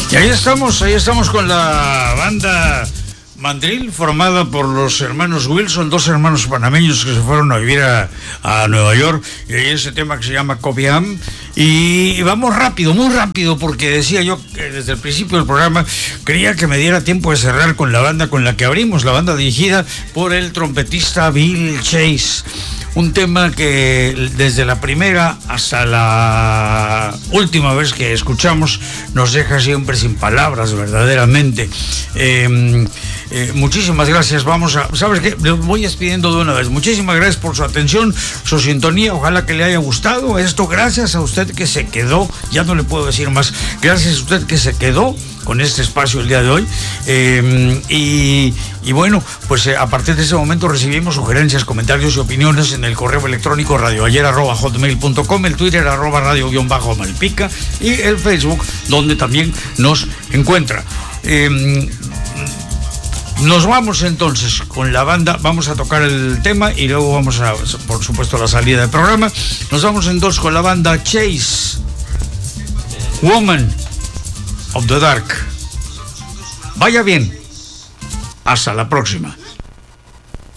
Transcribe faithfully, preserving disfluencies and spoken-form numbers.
Y ahí estamos, ahí estamos con la banda Mandril, formada por los hermanos Wilson, dos hermanos panameños que se fueron a vivir a, a Nueva York, y hay ese tema que se llama Copiam. Y vamos rápido, muy rápido, porque decía yo que desde el principio del programa quería que me diera tiempo de cerrar con la banda con la que abrimos, la banda dirigida por el trompetista Bill Chase. Un tema que desde la primera hasta la última vez que escuchamos nos deja siempre sin palabras, verdaderamente. Eh, eh, muchísimas gracias. Vamos a... ¿Sabes qué? Le voy despidiendo de una vez. Muchísimas gracias por su atención, su sintonía. Ojalá que le haya gustado esto. Gracias a usted que se quedó. Ya no le puedo decir más. Gracias a usted que se quedó con este espacio el día de hoy. Eh, y, y bueno, pues eh, a partir de ese momento recibimos sugerencias, comentarios y opiniones en el correo electrónico radioayer arroba hotmail punto com, el Twitter arroba radio guión bajo malpica y el Facebook, donde también nos encuentra. Eh, Nos vamos entonces con la banda, vamos a tocar el tema y luego vamos a, por supuesto, a la salida del programa. Nos vamos entonces con la banda Chase, Woman of the Dark. Vaya bien, hasta la próxima.